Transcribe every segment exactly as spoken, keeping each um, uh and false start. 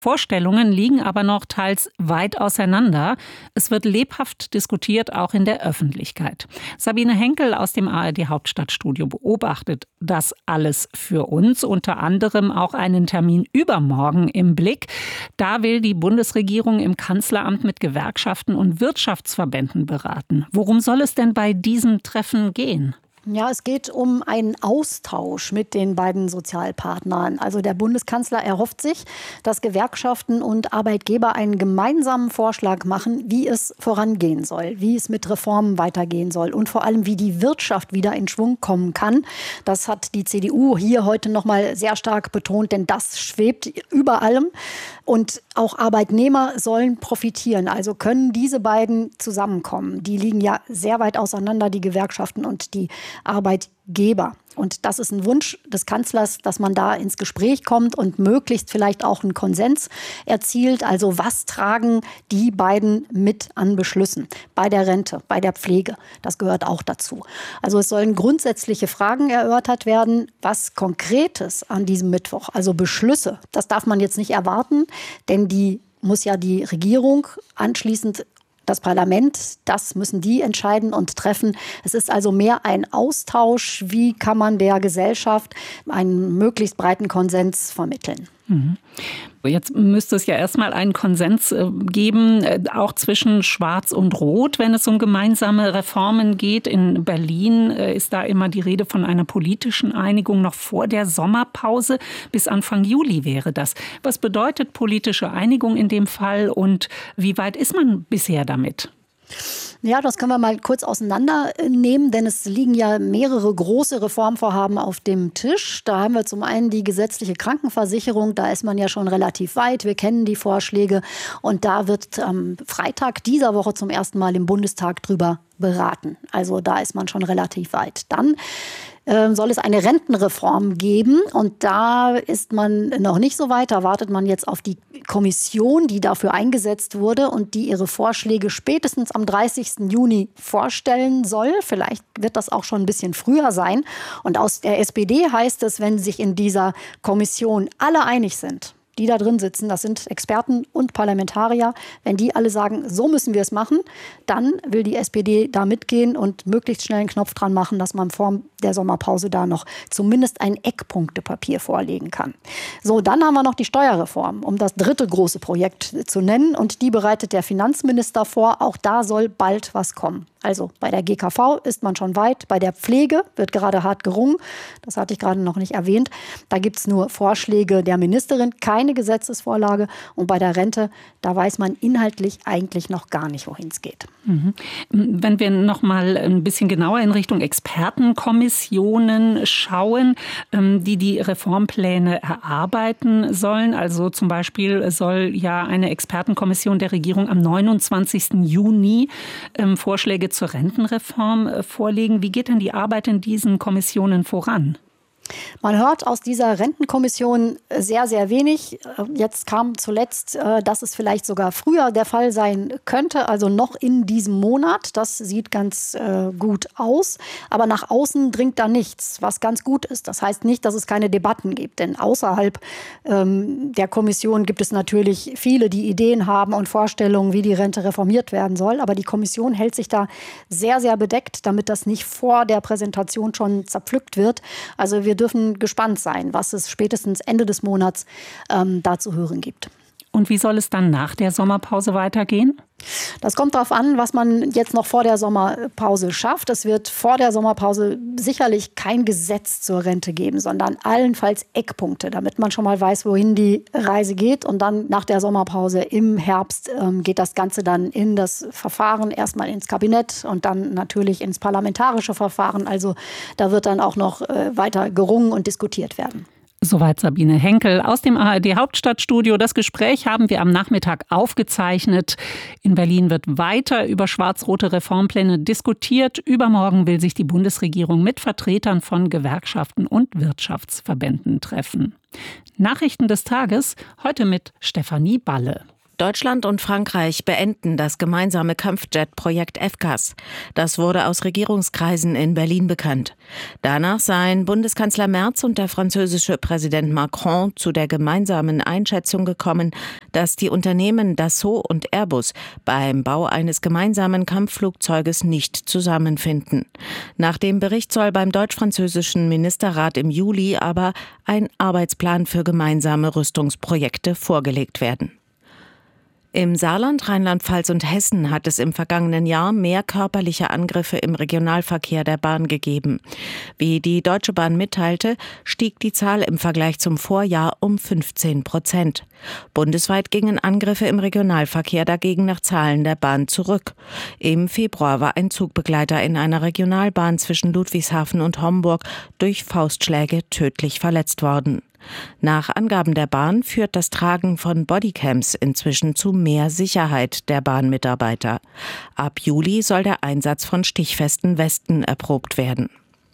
Vorstellungen liegen aber noch teils weit auseinander. Es wird lebhaft diskutiert, auch in der Öffentlichkeit. Sabine Henkel aus dem A R D Hauptstadtstudio beobachtet das alles für uns, unter anderem auch einen Termin übermorgen im Blick. Da will die Bundesregierung im Kanzleramt mit Gewerkschaften und Wirtschaftsverbänden beraten. Worum soll es denn bei diesem Treffen gehen? Ja, es geht um einen Austausch mit den beiden Sozialpartnern. Also der Bundeskanzler erhofft sich, dass Gewerkschaften und Arbeitgeber einen gemeinsamen Vorschlag machen, wie es vorangehen soll, wie es mit Reformen weitergehen soll und vor allem, wie die Wirtschaft wieder in Schwung kommen kann. Das hat die C D U hier heute noch mal sehr stark betont, denn das schwebt über allem. Und auch Arbeitnehmer sollen profitieren. Also können diese beiden zusammenkommen. Die liegen ja sehr weit auseinander, die Gewerkschaften und die Arbeitgeber. Und das ist ein Wunsch des Kanzlers, dass man da ins Gespräch kommt und möglichst vielleicht auch einen Konsens erzielt. Also was tragen die beiden mit an Beschlüssen bei der Rente, bei der Pflege? Das gehört auch dazu. Also es sollen grundsätzliche Fragen erörtert werden. Was Konkretes an diesem Mittwoch, also Beschlüsse, das darf man jetzt nicht erwarten, denn die muss ja die Regierung anschließend das Parlament, das müssen die entscheiden und treffen. Es ist also mehr ein Austausch. Wie kann man der Gesellschaft einen möglichst breiten Konsens vermitteln? Mhm. Jetzt müsste es ja erstmal einen Konsens geben, auch zwischen Schwarz und Rot, wenn es um gemeinsame Reformen geht. In Berlin ist da immer die Rede von einer politischen Einigung noch vor der Sommerpause. Bis Anfang Juli wäre das. Was bedeutet politische Einigung in dem Fall und wie weit ist man bisher damit? Ja, das können wir mal kurz auseinandernehmen, denn es liegen ja mehrere große Reformvorhaben auf dem Tisch. Da haben wir zum einen die gesetzliche Krankenversicherung, da ist man ja schon relativ weit. Wir kennen die Vorschläge und da wird am Freitag dieser Woche zum ersten Mal im Bundestag drüber beraten. Also da ist man schon relativ weit. Dann äh, soll es eine Rentenreform geben und da ist man noch nicht so weit. Da wartet man jetzt auf die Kommission, die dafür eingesetzt wurde und die ihre Vorschläge spätestens am dreißigsten Juni vorstellen soll. Vielleicht wird das auch schon ein bisschen früher sein. Und aus der S P D heißt es, wenn sich in dieser Kommission alle einig sind, die da drin sitzen, das sind Experten und Parlamentarier, wenn die alle sagen, so müssen wir es machen, dann will die S P D da mitgehen und möglichst schnell einen Knopf dran machen, dass man vor der Sommerpause da noch zumindest ein Eckpunktepapier vorlegen kann. So, dann haben wir noch die Steuerreform, um das dritte große Projekt zu nennen. Und die bereitet der Finanzminister vor. Auch da soll bald was kommen. Also bei der G K V ist man schon weit. Bei der Pflege wird gerade hart gerungen. Das hatte ich gerade noch nicht erwähnt. Da gibt es nur Vorschläge der Ministerin, keine Gesetzesvorlage. Und bei der Rente, da weiß man inhaltlich eigentlich noch gar nicht, wohin es geht. Mhm. Wenn wir noch mal ein bisschen genauer in Richtung Expertenkommissionen schauen, die die Reformpläne erarbeiten sollen. Also zum Beispiel soll ja eine Expertenkommission der Regierung am neunundzwanzigsten Juni Vorschläge zur Rentenreform vorlegen. Wie geht denn die Arbeit in diesen Kommissionen voran? Man hört aus dieser Rentenkommission sehr, sehr wenig. Jetzt kam zuletzt, dass es vielleicht sogar früher der Fall sein könnte, also noch in diesem Monat. Das sieht ganz gut aus. Aber nach außen dringt da nichts, was ganz gut ist. Das heißt nicht, dass es keine Debatten gibt. Denn außerhalb der Kommission gibt es natürlich viele, die Ideen haben und Vorstellungen, wie die Rente reformiert werden soll. Aber die Kommission hält sich da sehr, sehr bedeckt, damit das nicht vor der Präsentation schon zerpflückt wird. Also wir dürfen gespannt sein, was es spätestens Ende des Monats ähm, da zu hören gibt. Und wie soll es dann nach der Sommerpause weitergehen? Das kommt darauf an, was man jetzt noch vor der Sommerpause schafft. Es wird vor der Sommerpause sicherlich kein Gesetz zur Rente geben, sondern allenfalls Eckpunkte, damit man schon mal weiß, wohin die Reise geht. Und dann nach der Sommerpause im Herbst ähm, geht das Ganze dann in das Verfahren, erstmal ins Kabinett und dann natürlich ins parlamentarische Verfahren. Also da wird dann auch noch äh, weiter gerungen und diskutiert werden. Soweit Sabine Henkel aus dem A R D Hauptstadtstudio. Das Gespräch haben wir am Nachmittag aufgezeichnet. In Berlin wird weiter über schwarz-rote Reformpläne diskutiert. Übermorgen will sich die Bundesregierung mit Vertretern von Gewerkschaften und Wirtschaftsverbänden treffen. Nachrichten des Tages heute mit Stefanie Balle. Deutschland und Frankreich beenden das gemeinsame Kampfjet-Projekt F C A S. Das wurde aus Regierungskreisen in Berlin bekannt. Danach seien Bundeskanzler Merz und der französische Präsident Macron zu der gemeinsamen Einschätzung gekommen, dass die Unternehmen Dassault und Airbus beim Bau eines gemeinsamen Kampfflugzeuges nicht zusammenfinden. Nach dem Bericht soll beim deutsch-französischen Ministerrat im Juli aber ein Arbeitsplan für gemeinsame Rüstungsprojekte vorgelegt werden. Im Saarland, Rheinland-Pfalz und Hessen hat es im vergangenen Jahr mehr körperliche Angriffe im Regionalverkehr der Bahn gegeben. Wie die Deutsche Bahn mitteilte, stieg die Zahl im Vergleich zum Vorjahr um fünfzehn Prozent. Bundesweit gingen Angriffe im Regionalverkehr dagegen nach Zahlen der Bahn zurück. Im Februar war ein Zugbegleiter in einer Regionalbahn zwischen Ludwigshafen und Homburg durch Faustschläge tödlich verletzt worden. Nach Angaben der Bahn führt das Tragen von Bodycams inzwischen zu mehr Sicherheit der Bahnmitarbeiter. Ab Juli soll der Einsatz von stichfesten Westen erprobt werden.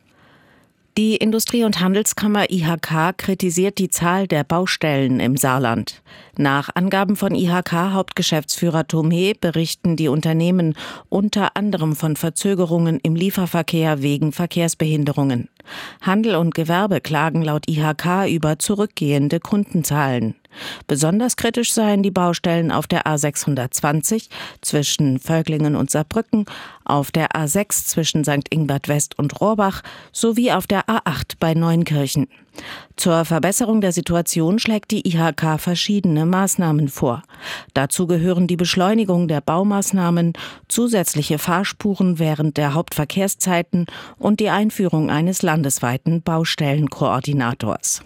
Die Industrie- und Handelskammer I H K kritisiert die Zahl der Baustellen im Saarland. Nach Angaben von I H K-Hauptgeschäftsführer Thomé berichten die Unternehmen unter anderem von Verzögerungen im Lieferverkehr wegen Verkehrsbehinderungen. Handel und Gewerbe klagen laut I H K über zurückgehende Kundenzahlen. Besonders kritisch seien die Baustellen auf der A sechshundertzwanzig zwischen Völklingen und Saarbrücken, auf der A sechs zwischen Sankt Ingbert West und Rohrbach sowie auf der A acht bei Neunkirchen. Zur Verbesserung der Situation schlägt die I H K verschiedene Maßnahmen vor. Dazu gehören die Beschleunigung der Baumaßnahmen, zusätzliche Fahrspuren während der Hauptverkehrszeiten und die Einführung eines landesweiten Baustellenkoordinators.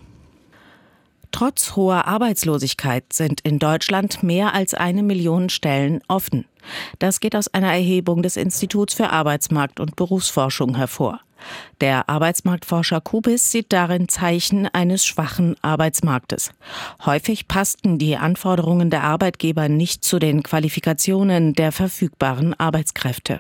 Trotz hoher Arbeitslosigkeit sind in Deutschland mehr als eine Million Stellen offen. Das geht aus einer Erhebung des Instituts für Arbeitsmarkt- und Berufsforschung hervor. Der Arbeitsmarktforscher Kubis sieht darin Zeichen eines schwachen Arbeitsmarktes. Häufig passten die Anforderungen der Arbeitgeber nicht zu den Qualifikationen der verfügbaren Arbeitskräfte.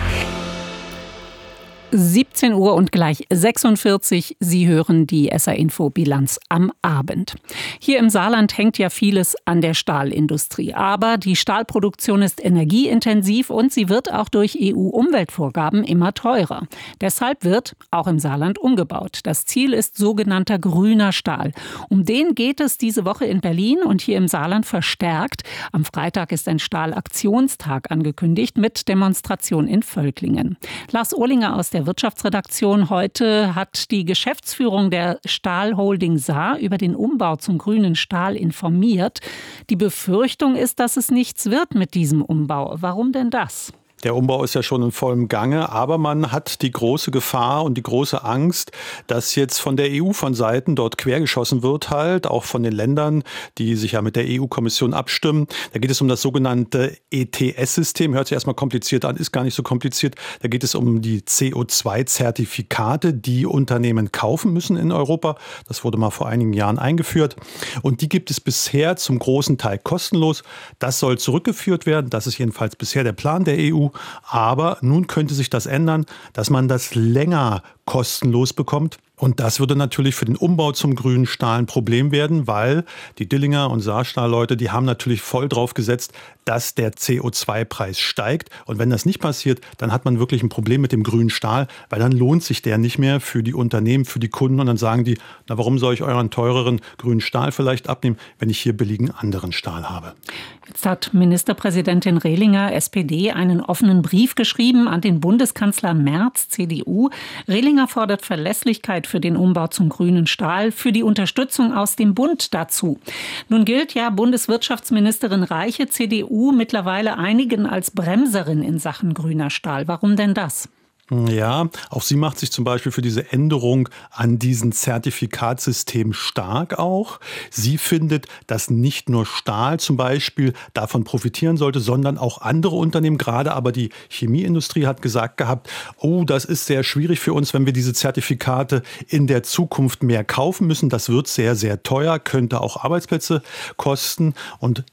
siebzehn Uhr und gleich sechsundvierzig. Sie hören die S R-Info-Bilanz am Abend. Hier im Saarland hängt ja vieles an der Stahlindustrie. Aber die Stahlproduktion ist energieintensiv und sie wird auch durch E U-Umweltvorgaben immer teurer. Deshalb wird auch im Saarland umgebaut. Das Ziel ist sogenannter grüner Stahl. Um den geht es diese Woche in Berlin und hier im Saarland verstärkt. Am Freitag ist ein Stahlaktionstag angekündigt mit Demonstration in Völklingen. Lars Ohlinger aus der Wirtschaftsredaktion. Heute hat die Geschäftsführung der Stahlholding Saar über den Umbau zum grünen Stahl informiert. Die Befürchtung ist, dass es nichts wird mit diesem Umbau. Warum denn das? Der Umbau ist ja schon in vollem Gange, aber man hat die große Gefahr und die große Angst, dass jetzt von der E U von Seiten dort quergeschossen wird halt, auch von den Ländern, die sich ja mit der E U-Kommission abstimmen. Da geht es um das sogenannte E T S-System. Hört sich erstmal kompliziert an, ist gar nicht so kompliziert. Da geht es um die C O zwei Zertifikate, die Unternehmen kaufen müssen in Europa. Das wurde mal vor einigen Jahren eingeführt. Und die gibt es bisher zum großen Teil kostenlos. Das soll zurückgeführt werden. Das ist jedenfalls bisher der Plan der E U. Aber nun könnte sich das ändern, dass man das länger kostenlos bekommt. Und das würde natürlich für den Umbau zum grünen Stahl ein Problem werden, weil die Dillinger und Saarstahl-Leute, die haben natürlich voll drauf gesetzt, dass der C O zwei Preis steigt. Und wenn das nicht passiert, dann hat man wirklich ein Problem mit dem grünen Stahl, weil dann lohnt sich der nicht mehr für die Unternehmen, für die Kunden. Und dann sagen die, na warum soll ich euren teureren grünen Stahl vielleicht abnehmen, wenn ich hier billigen anderen Stahl habe? Jetzt hat Ministerpräsidentin Rehlinger, S P D, einen offenen Brief geschrieben an den Bundeskanzler Merz, C D U. Rehlinger fordert Verlässlichkeit für den Umbau zum grünen Stahl, für die Unterstützung aus dem Bund dazu. Nun gilt ja Bundeswirtschaftsministerin Reiche, C D U, mittlerweile einigen als Bremserin in Sachen grüner Stahl. Warum denn das? Ja, auch sie macht sich zum Beispiel für diese Änderung an diesem Zertifikatssystem stark auch. Sie findet, dass nicht nur Stahl zum Beispiel davon profitieren sollte, sondern auch andere Unternehmen. Gerade aber die Chemieindustrie hat gesagt gehabt, oh, das ist sehr schwierig für uns, wenn wir diese Zertifikate in der Zukunft mehr kaufen müssen. Das wird sehr, sehr teuer, könnte auch Arbeitsplätze kosten. Und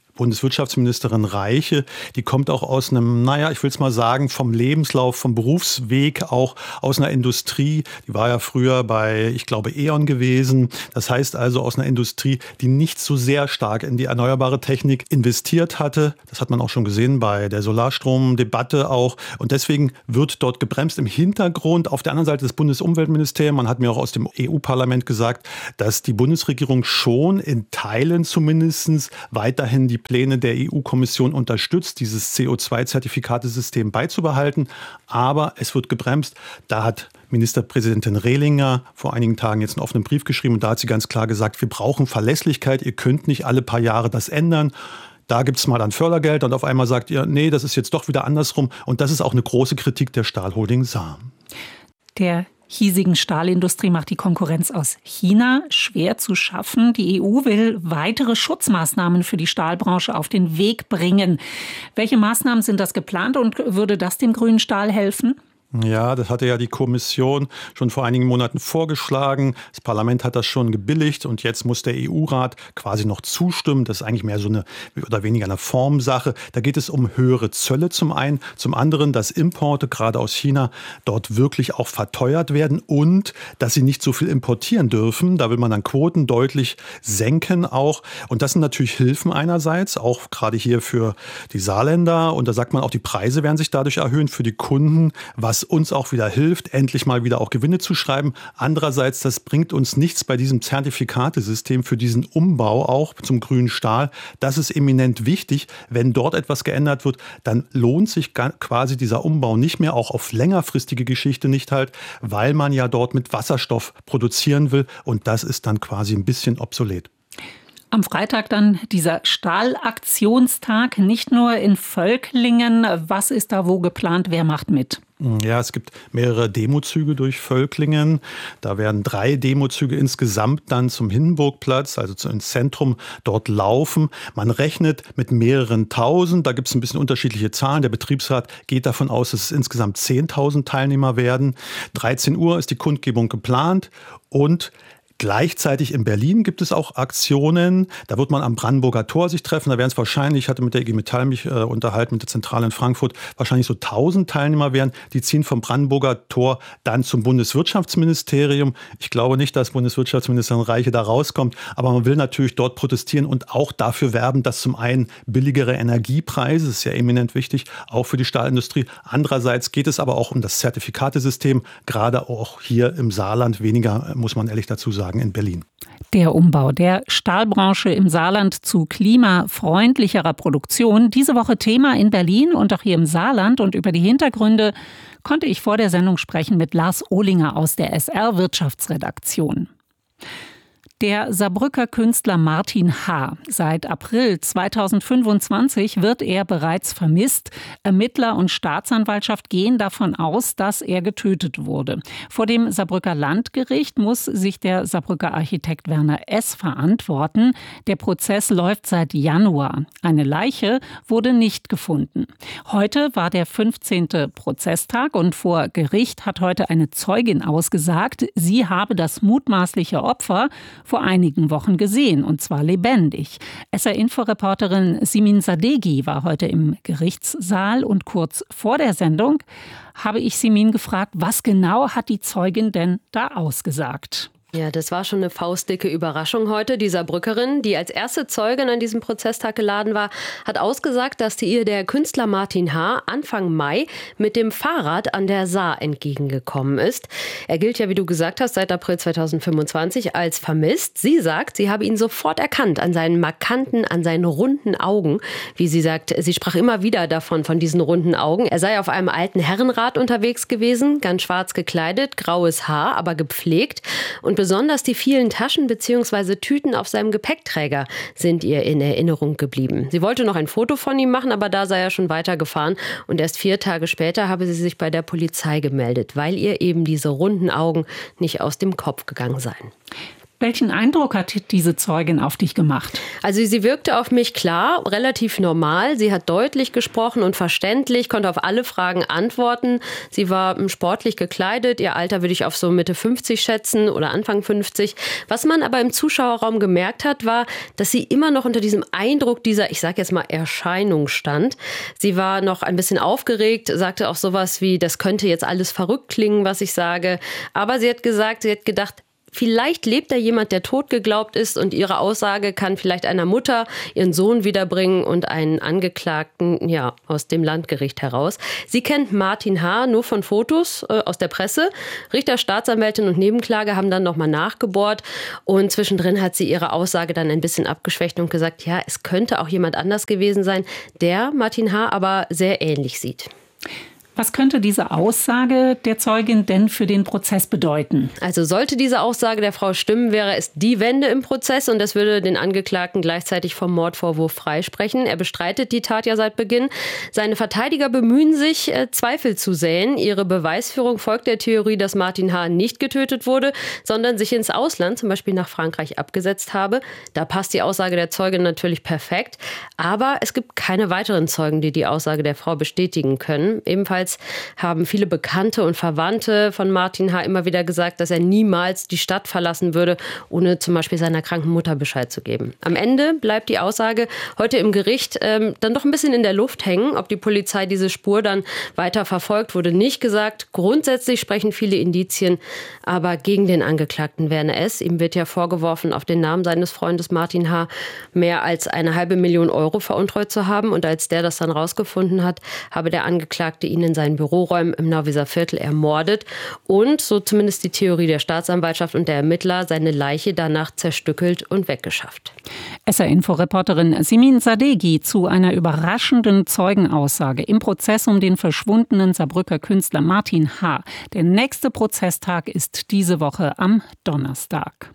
Bundeswirtschaftsministerin Reiche, die kommt auch aus einem, naja, ich will es mal sagen, vom Lebenslauf, vom Berufsweg, auch aus einer Industrie. Die war ja früher bei, ich glaube, E.ON gewesen. Das heißt also aus einer Industrie, die nicht so sehr stark in die erneuerbare Technik investiert hatte. Das hat man auch schon gesehen bei der Solarstromdebatte auch. Und deswegen wird dort gebremst im Hintergrund. Auf der anderen Seite das Bundesumweltministerium, man hat mir auch aus dem E U-Parlament gesagt, dass die Bundesregierung schon in Teilen zumindest weiterhin die Pläne der E U-Kommission unterstützt, dieses C O zwei Zertifikatesystem beizubehalten. Aber es wird gebremst. Da hat Ministerpräsidentin Rehlinger vor einigen Tagen jetzt einen offenen Brief geschrieben und da hat sie ganz klar gesagt, wir brauchen Verlässlichkeit. Ihr könnt nicht alle paar Jahre das ändern. Da gibt es mal dann Fördergeld und auf einmal sagt ihr, nee, das ist jetzt doch wieder andersrum. Und das ist auch eine große Kritik der Stahlholding Saar. Der hiesigen Stahlindustrie macht die Konkurrenz aus China schwer zu schaffen. Die E U will weitere Schutzmaßnahmen für die Stahlbranche auf den Weg bringen. Welche Maßnahmen sind das geplant und würde das dem grünen Stahl helfen? Ja, das hatte ja die Kommission schon vor einigen Monaten vorgeschlagen. Das Parlament hat das schon gebilligt und jetzt muss der E U-Rat quasi noch zustimmen. Das ist eigentlich mehr so eine oder weniger eine Formsache. Da geht es um höhere Zölle zum einen, zum anderen, dass Importe gerade aus China dort wirklich auch verteuert werden und dass sie nicht so viel importieren dürfen. Da will man dann Quoten deutlich senken auch. Und das sind natürlich Hilfen einerseits, auch gerade hier für die Saarländer. Und da sagt man auch, die Preise werden sich dadurch erhöhen für die Kunden, was uns auch wieder hilft, endlich mal wieder auch Gewinne zu schreiben. Andererseits, das bringt uns nichts bei diesem Zertifikatesystem für diesen Umbau auch zum grünen Stahl. Das ist eminent wichtig. Wenn dort etwas geändert wird, dann lohnt sich quasi dieser Umbau nicht mehr, auch auf längerfristige Geschichte nicht halt, weil man ja dort mit Wasserstoff produzieren will und das ist dann quasi ein bisschen obsolet. Am Freitag dann dieser Stahlaktionstag, nicht nur in Völklingen. Was ist da wo geplant? Wer macht mit? Ja, es gibt mehrere Demozüge durch Völklingen. Da werden drei Demozüge insgesamt dann zum Hindenburgplatz, also ins Zentrum, dort laufen. Man rechnet mit mehreren Tausend. Da gibt es ein bisschen unterschiedliche Zahlen. Der Betriebsrat geht davon aus, dass es insgesamt zehntausend Teilnehmer werden. dreizehn Uhr ist die Kundgebung geplant und gleichzeitig in Berlin gibt es auch Aktionen. Da wird man am Brandenburger Tor sich treffen. Da werden es wahrscheinlich, ich hatte mit der I G Metall mich äh, unterhalten, mit der Zentrale in Frankfurt, wahrscheinlich so tausend Teilnehmer werden. Die ziehen vom Brandenburger Tor dann zum Bundeswirtschaftsministerium. Ich glaube nicht, dass Bundeswirtschaftsministerin Reiche da rauskommt. Aber man will natürlich dort protestieren und auch dafür werben, dass zum einen billigere Energiepreise, das ist ja eminent wichtig, auch für die Stahlindustrie. Andererseits geht es aber auch um das Zertifikatesystem, gerade auch hier im Saarland. Weniger, muss man ehrlich dazu sagen, in Berlin. Der Umbau der Stahlbranche im Saarland zu klimafreundlicherer Produktion. Diese Woche Thema in Berlin und auch hier im Saarland. Und über die Hintergründe konnte ich vor der Sendung sprechen mit Lars Ohlinger aus der S R-Wirtschaftsredaktion. Der Saarbrücker Künstler Martin H. Seit April zweitausendfünfundzwanzig wird er bereits vermisst. Ermittler und Staatsanwaltschaft gehen davon aus, dass er getötet wurde. Vor dem Saarbrücker Landgericht muss sich der Saarbrücker Architekt Werner S. verantworten. Der Prozess läuft seit Januar. Eine Leiche wurde nicht gefunden. Heute war der fünfzehnte Prozesstag und vor Gericht hat heute eine Zeugin ausgesagt, sie habe das mutmaßliche Opfer vor einigen Wochen gesehen, und zwar lebendig. S R-Info-Reporterin Simin Sadeghi war heute im Gerichtssaal und kurz vor der Sendung habe ich Simin gefragt, was genau hat die Zeugin denn da ausgesagt? Ja, das war schon eine faustdicke Überraschung heute. Die Saarbrückerin, die als erste Zeugin an diesem Prozesstag geladen war, hat ausgesagt, dass ihr der Künstler Martin H. Anfang Mai mit dem Fahrrad an der Saar entgegengekommen ist. Er gilt ja, wie du gesagt hast, seit April zweitausendfünfundzwanzig als vermisst. Sie sagt, sie habe ihn sofort erkannt an seinen markanten, an seinen runden Augen. Wie sie sagt, sie sprach immer wieder davon, von diesen runden Augen. Er sei auf einem alten Herrenrad unterwegs gewesen, ganz schwarz gekleidet, graues Haar, aber gepflegt. Und besonders die vielen Taschen bzw. Tüten auf seinem Gepäckträger sind ihr in Erinnerung geblieben. Sie wollte noch ein Foto von ihm machen, aber da sei er schon weitergefahren. Und erst vier Tage später habe sie sich bei der Polizei gemeldet, weil ihr eben diese runden Augen nicht aus dem Kopf gegangen seien. Welchen Eindruck hat diese Zeugin auf dich gemacht? Also sie wirkte auf mich klar, relativ normal. Sie hat deutlich gesprochen und verständlich, konnte auf alle Fragen antworten. Sie war sportlich gekleidet. Ihr Alter würde ich auf so Mitte fünfzig schätzen oder Anfang fünfzig. Was man aber im Zuschauerraum gemerkt hat, war, dass sie immer noch unter diesem Eindruck dieser, ich sage jetzt mal, Erscheinung stand. Sie war noch ein bisschen aufgeregt, sagte auch sowas wie, das könnte jetzt alles verrückt klingen, was ich sage. Aber sie hat gesagt, sie hat gedacht, vielleicht lebt da jemand, der tot geglaubt ist und ihre Aussage kann vielleicht einer Mutter ihren Sohn wiederbringen und einen Angeklagten ja, aus dem Landgericht heraus. Sie kennt Martin H. nur von Fotos äh, aus der Presse. Richter, Staatsanwältin und Nebenklage haben dann nochmal nachgebohrt und zwischendrin hat sie ihre Aussage dann ein bisschen abgeschwächt und gesagt, ja, es könnte auch jemand anders gewesen sein, der Martin H. aber sehr ähnlich sieht. Was könnte diese Aussage der Zeugin denn für den Prozess bedeuten? Also sollte diese Aussage der Frau stimmen, wäre es die Wende im Prozess und das würde den Angeklagten gleichzeitig vom Mordvorwurf freisprechen. Er bestreitet die Tat ja seit Beginn. Seine Verteidiger bemühen sich, äh, Zweifel zu säen. Ihre Beweisführung folgt der Theorie, dass Martin H. nicht getötet wurde, sondern sich ins Ausland, zum Beispiel nach Frankreich, abgesetzt habe. Da passt die Aussage der Zeugin natürlich perfekt. Aber es gibt keine weiteren Zeugen, die die Aussage der Frau bestätigen können. Ebenfalls haben viele Bekannte und Verwandte von Martin H. immer wieder gesagt, dass er niemals die Stadt verlassen würde, ohne zum Beispiel seiner kranken Mutter Bescheid zu geben. Am Ende bleibt die Aussage heute im Gericht ähm, dann doch ein bisschen in der Luft hängen. Ob die Polizei diese Spur dann weiter verfolgt, wurde nicht gesagt. Grundsätzlich sprechen viele Indizien aber gegen den Angeklagten Werner S. Ihm wird ja vorgeworfen, auf den Namen seines Freundes Martin H. mehr als eine halbe Million Euro veruntreut zu haben. Und als der das dann rausgefunden hat, habe der Angeklagte ihn in seinen Büroräumen im Neuwieser Viertel ermordet und, so zumindest die Theorie der Staatsanwaltschaft und der Ermittler, seine Leiche danach zerstückelt und weggeschafft. S R-Info-Reporterin Simin Sadeghi zu einer überraschenden Zeugenaussage im Prozess um den verschwundenen Saarbrücker Künstler Martin H. Der nächste Prozesstag ist diese Woche am Donnerstag.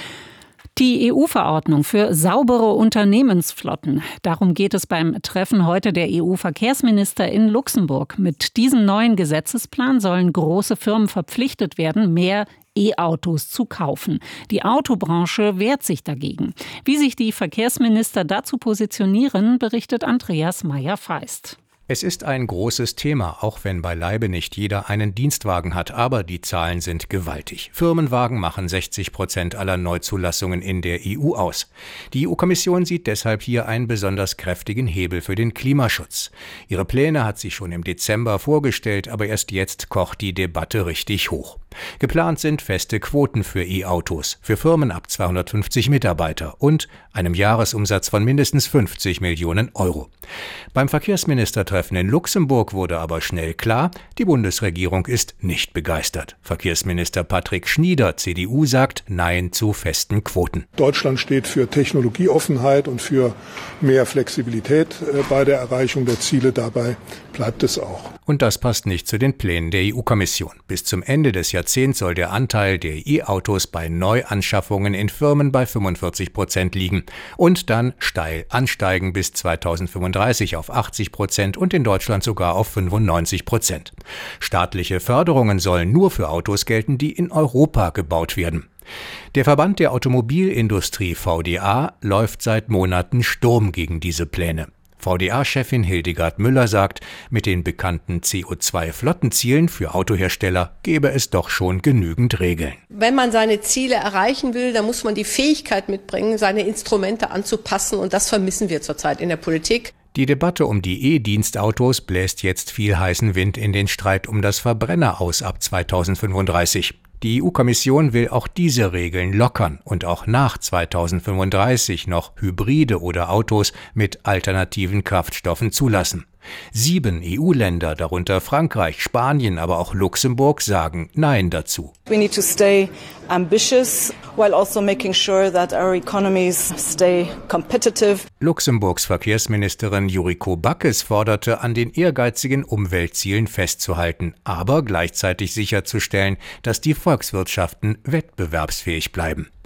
Die E U-Verordnung für saubere Unternehmensflotten. Darum geht es beim Treffen heute der E U-Verkehrsminister in Luxemburg. Mit diesem neuen Gesetzesplan sollen große Firmen verpflichtet werden, mehr E-Autos zu kaufen. Die Autobranche wehrt sich dagegen. Wie sich die Verkehrsminister dazu positionieren, berichtet Andreas Meyer-Feist. Es ist ein großes Thema, auch wenn beileibe nicht jeder einen Dienstwagen hat, aber die Zahlen sind gewaltig. Firmenwagen machen sechzig Prozent aller Neuzulassungen in der E U aus. Die E U-Kommission sieht deshalb hier einen besonders kräftigen Hebel für den Klimaschutz. Ihre Pläne hat sie schon im Dezember vorgestellt, aber erst jetzt kocht die Debatte richtig hoch. Geplant sind feste Quoten für E-Autos, für Firmen ab zweihundertfünfzig Mitarbeiter und einem Jahresumsatz von mindestens fünfzig Millionen Euro. Beim Verkehrsministertreffen in Luxemburg wurde aber schnell klar, die Bundesregierung ist nicht begeistert. Verkehrsminister Patrick Schnieder, C D U, sagt Nein zu festen Quoten. Deutschland steht für Technologieoffenheit und für mehr Flexibilität bei der Erreichung der Ziele. Dabei bleibt es auch. Und das passt nicht zu den Plänen der E U-Kommission. Bis zum Ende des Jahrzehnts soll der Anteil der E-Autos bei Neuanschaffungen in Firmen bei fünfundvierzig Prozent liegen und dann steil ansteigen bis zweitausendfünfunddreißig auf achtzig Prozent und in Deutschland sogar auf fünfundneunzig Prozent. Staatliche Förderungen sollen nur für Autos gelten, die in Europa gebaut werden. Der Verband der Automobilindustrie V D A läuft seit Monaten Sturm gegen diese Pläne. V D A-Chefin Hildegard Müller sagt, mit den bekannten C O zwei Flottenzielen für Autohersteller gäbe es doch schon genügend Regeln. Wenn man seine Ziele erreichen will, dann muss man die Fähigkeit mitbringen, seine Instrumente anzupassen. Und das vermissen wir zurzeit in der Politik. Die Debatte um die E-Dienstautos bläst jetzt viel heißen Wind in den Streit um das Verbrenner aus ab zweitausendfünfunddreißig. Die E U-Kommission will auch diese Regeln lockern und auch nach zweitausendfünfunddreißig noch Hybride oder Autos mit alternativen Kraftstoffen zulassen. Sieben E U-Länder, darunter Frankreich, Spanien, aber auch Luxemburg, sagen Nein dazu. We need to stay ambitious while also making sure that our economies stay competitive. Luxemburgs Verkehrsministerin Yuriko Backes forderte, an den ehrgeizigen Umweltzielen festzuhalten, aber gleichzeitig sicherzustellen, dass die Volkswirtschaften wettbewerbsfähig bleiben.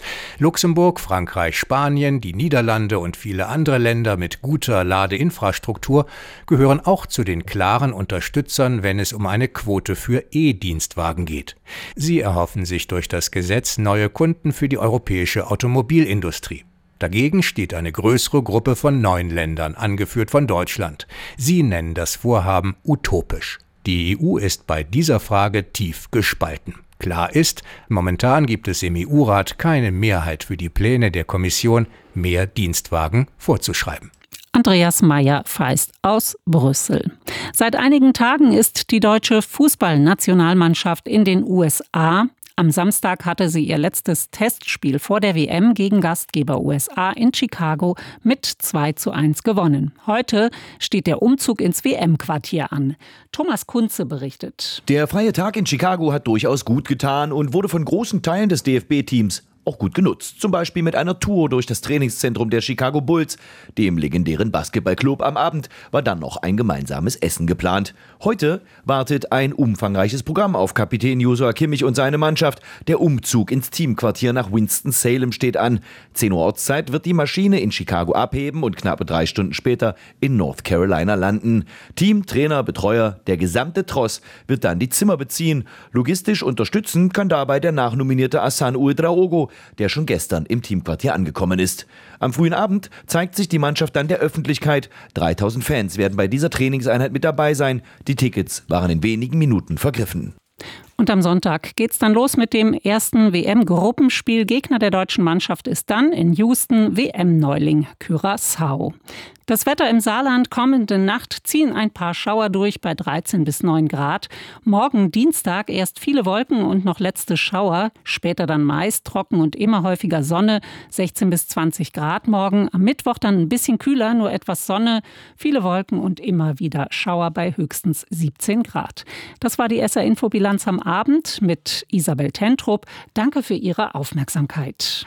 Luxemburg, Frankreich, Spanien, die Niederlande und viele andere Länder mit guter Ladeinfrastruktur gehören auch zu den klaren Unterstützern, wenn es um eine Quote für E-Dienstwagen geht. Sie erhoffen sich durch das Gesetz neue Kunden für die europäische Automobilindustrie. Dagegen steht eine größere Gruppe von neun Ländern, angeführt von Deutschland. Sie nennen das Vorhaben utopisch. Die E U ist bei dieser Frage tief gespalten. Klar ist, momentan gibt es im E U-Rat keine Mehrheit für die Pläne der Kommission, mehr Dienstwagen vorzuschreiben. Andreas Meyer-Feist aus Brüssel. Seit einigen Tagen ist die deutsche Fußballnationalmannschaft in den U S A. Am Samstag hatte sie ihr letztes Testspiel vor der W M gegen Gastgeber U S A in Chicago mit zwei zu eins gewonnen. Heute steht der Umzug ins W M-Quartier an. Thomas Kunze berichtet. Der freie Tag in Chicago hat durchaus gut getan und wurde von großen Teilen des D F B-Teams auch gut genutzt. Zum Beispiel mit einer Tour durch das Trainingszentrum der Chicago Bulls, dem legendären Basketballclub. Am Abend war dann noch ein gemeinsames Essen geplant. Heute wartet ein umfangreiches Programm auf Kapitän Joshua Kimmich und seine Mannschaft. Der Umzug ins Teamquartier nach Winston-Salem steht an. zehn Uhr Ortszeit wird die Maschine in Chicago abheben und knappe drei Stunden später in North Carolina landen. Team, Trainer, Betreuer, der gesamte Tross wird dann die Zimmer beziehen. Logistisch unterstützen kann dabei der nachnominierte Hassan Ouedraogo, der schon gestern im Teamquartier angekommen ist. Am frühen Abend zeigt sich die Mannschaft dann der Öffentlichkeit. dreitausend Fans werden bei dieser Trainingseinheit mit dabei sein. Die Tickets waren in wenigen Minuten vergriffen. Und am Sonntag geht's dann los mit dem ersten W M-Gruppenspiel. Gegner der deutschen Mannschaft ist dann in Houston W M-Neuling Curaçao. Das Wetter im Saarland: kommende Nacht ziehen ein paar Schauer durch bei dreizehn bis neun Grad. Morgen Dienstag erst viele Wolken und noch letzte Schauer. Später dann meist trocken und immer häufiger Sonne, sechzehn bis zwanzig Grad morgen. Am Mittwoch dann ein bisschen kühler, nur etwas Sonne, viele Wolken und immer wieder Schauer bei höchstens siebzehn Grad. Das war die S R-Info-Bilanz am Abend mit Isabel Tentrup. Danke für Ihre Aufmerksamkeit.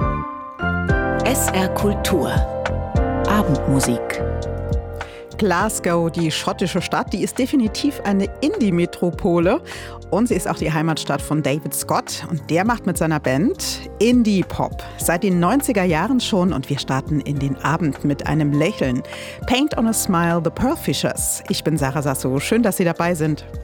S R Kultur Abendmusik. Glasgow, die schottische Stadt, die ist definitiv eine Indie-Metropole und sie ist auch die Heimatstadt von David Scott und der macht mit seiner Band Indie-Pop seit den neunziger Jahren schon und wir starten in den Abend mit einem Lächeln. Paint on a Smile, The Pearl Fishers. Ich bin Sarah Sasso, schön, dass Sie dabei sind.